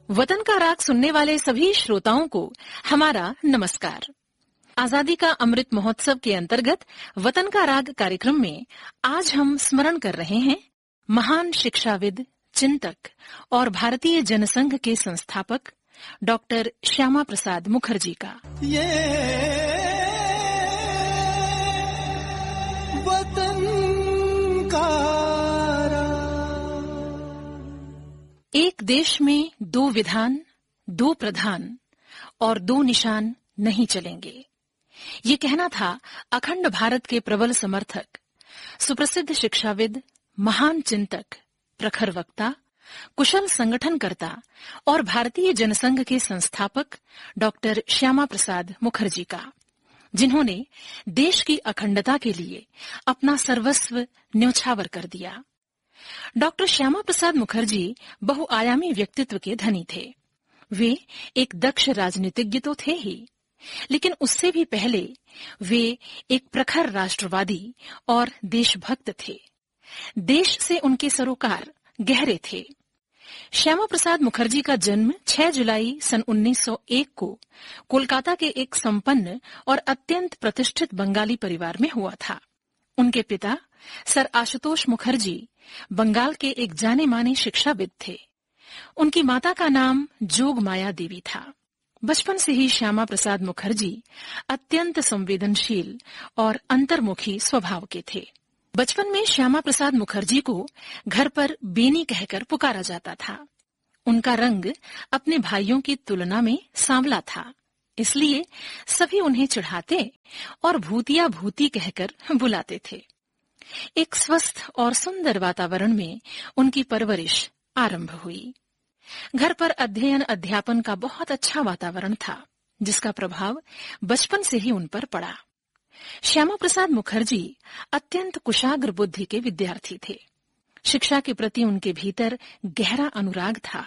वतन का राग सुनने वाले सभी श्रोताओं को हमारा नमस्कार। आजादी का अमृत महोत्सव के अंतर्गत वतन का राग कार्यक्रम में आज हम स्मरण कर रहे हैं महान शिक्षाविद, चिंतक और भारतीय जनसंघ के संस्थापक डॉक्टर श्यामा प्रसाद मुखर्जी का। ये वतन का एक देश में दो विधान, दो प्रधान और दो निशान नहीं चलेंगे, ये कहना था अखंड भारत के प्रबल समर्थक, सुप्रसिद्ध शिक्षाविद, महान चिंतक, प्रखर वक्ता, कुशल संगठनकर्ता और भारतीय जनसंघ के संस्थापक डॉक्टर श्यामा प्रसाद मुखर्जी का, जिन्होंने देश की अखंडता के लिए अपना सर्वस्व न्यौछावर कर दिया। डॉक्टर श्यामा प्रसाद मुखर्जी बहुआयामी व्यक्तित्व के धनी थे। वे एक दक्ष राजनीतिज्ञ तो थे ही, लेकिन उससे भी पहले वे एक प्रखर राष्ट्रवादी और देशभक्त थे। देश से उनके सरोकार गहरे थे। श्यामा प्रसाद मुखर्जी का जन्म 6 जुलाई सन 1901 को कोलकाता के एक संपन्न और अत्यंत प्रतिष्ठित बंगाली परिवार में हुआ था। उनके पिता सर आशुतोष मुखर्जी बंगाल के एक जाने माने शिक्षाविद थे। उनकी माता का नाम जोग माया देवी था। बचपन से ही श्यामा प्रसाद मुखर्जी अत्यंत संवेदनशील और अंतर्मुखी स्वभाव के थे। बचपन में श्यामा प्रसाद मुखर्जी को घर पर बेनी कहकर पुकारा जाता था। उनका रंग अपने भाइयों की तुलना में सांवला था, इसलिए सभी उन्हें चिढ़ाते और भूतिया भूती कहकर बुलाते थे। एक स्वस्थ और सुंदर वातावरण में उनकी परवरिश आरंभ हुई। घर पर अध्ययन अध्यापन का बहुत अच्छा वातावरण था, जिसका प्रभाव बचपन से ही उन पर पड़ा। श्यामा प्रसाद मुखर्जी अत्यंत कुशाग्र बुद्धि के विद्यार्थी थे। शिक्षा के प्रति उनके भीतर गहरा अनुराग था।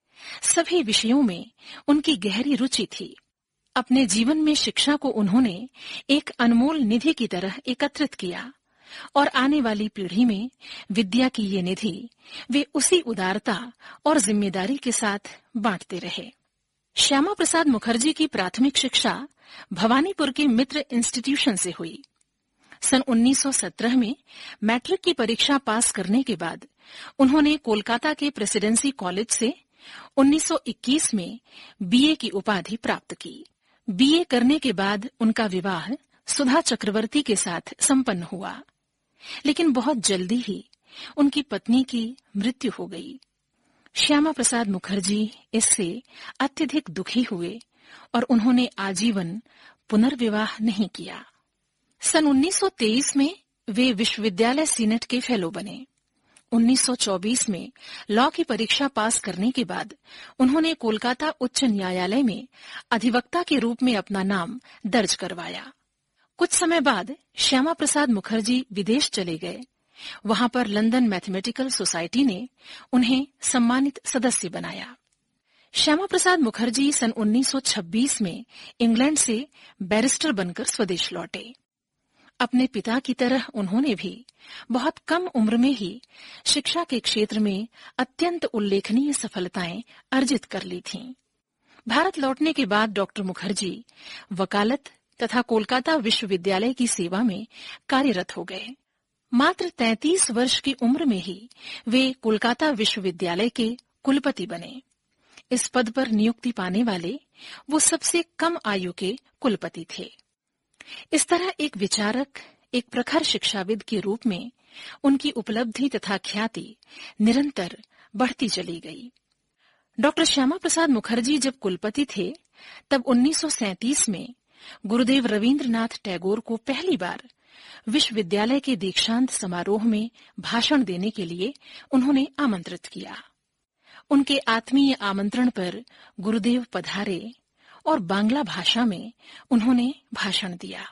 सभी विषयों में उनकी गहरी रुचि थी। अपने जीवन में शिक्षा को उन्होंने एक अनमोल निधि की तरह एकत्रित किया और आने वाली पीढ़ी में विद्या की ये निधि वे उसी उदारता और जिम्मेदारी के साथ बांटते रहे। श्यामा प्रसाद मुखर्जी की प्राथमिक शिक्षा भवानीपुर के मित्र इंस्टीट्यूशन से हुई। सन 1917 में मैट्रिक की परीक्षा पास करने के बाद उन्होंने कोलकाता के प्रेसिडेंसी कॉलेज से 1921 में बीए की उपाधि प्राप्त की। बीए करने के बाद उनका विवाह सुधा चक्रवर्ती के साथ संपन्न हुआ, लेकिन बहुत जल्दी ही उनकी पत्नी की मृत्यु हो गई। श्यामा प्रसाद मुखर्जी इससे अत्यधिक दुखी हुए और उन्होंने आजीवन पुनर्विवाह नहीं किया। सन 1923 में वे विश्वविद्यालय सीनेट के फेलो बने। 1924 में लॉ की परीक्षा पास करने के बाद उन्होंने कोलकाता उच्च न्यायालय में अधिवक्ता के रूप में अपना नाम दर्ज करवाया। कुछ समय बाद श्यामा प्रसाद मुखर्जी विदेश चले गए। वहां पर लंदन मैथमेटिकल सोसाइटी ने उन्हें सम्मानित सदस्य बनाया। श्यामा प्रसाद मुखर्जी सन 1926 में इंग्लैंड से बैरिस्टर बनकर स्वदेश लौटे। अपने पिता की तरह उन्होंने भी बहुत कम उम्र में ही शिक्षा के क्षेत्र में अत्यंत उल्लेखनीय सफलताएं अर्जित कर ली थीं। भारत लौटने के बाद डॉक्टर मुखर्जी वकालत तथा कोलकाता विश्वविद्यालय की सेवा में कार्यरत हो गए। मात्र 33 वर्ष की उम्र में ही वे कोलकाता विश्वविद्यालय के कुलपति बने। इस पद पर नियुक्ति पाने वाले वो सबसे कम आयु के कुलपति थे। इस तरह एक विचारक, एक प्रखर शिक्षाविद के रूप में उनकी उपलब्धि तथा ख्याति निरंतर बढ़ती चली गई। डॉक्टर श्यामा प्रसाद मुखर्जी जब कुलपति थे, तब 1937 में गुरुदेव रवींद्रनाथ टैगोर को पहली बार विश्वविद्यालय के दीक्षांत समारोह में भाषण देने के लिए उन्होंने आमंत्रित किया। उनके आत्मीय आमंत्रण पर गुरुदेव पधारे और बांग्ला भाषा में उन्होंने भाषण दिया।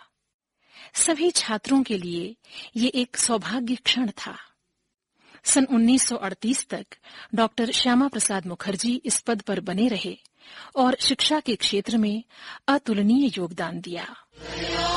सभी छात्रों के लिए ये एक सौभाग्य क्षण था। सन 1938 तक डॉक्टर श्यामा प्रसाद मुखर्जी इस पद पर बने रहे और शिक्षा के क्षेत्र में अतुलनीय योगदान दिया।